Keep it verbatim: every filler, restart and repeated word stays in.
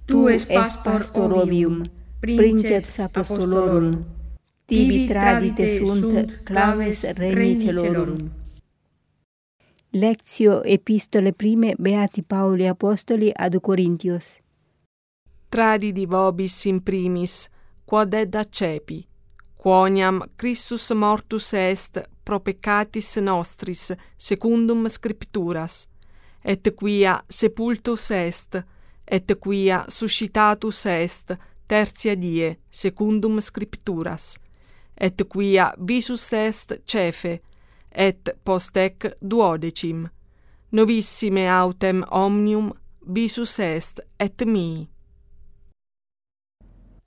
tu es pastor ovium, princeps apostolorum, tibi tradite sunt claves regni celorum. Lectio epistole prime Beati Pauli Apostoli ad Corintios. Tradidi vobis in primis, quod ed accepi, quoniam Christus mortus est pro peccatis nostris secundum scripturas, et quia sepultus est, et quia suscitatus est tertia die secundum scripturas, et quia visus est cefe, et post ec duodecim, novissime autem omnium visus est et mii.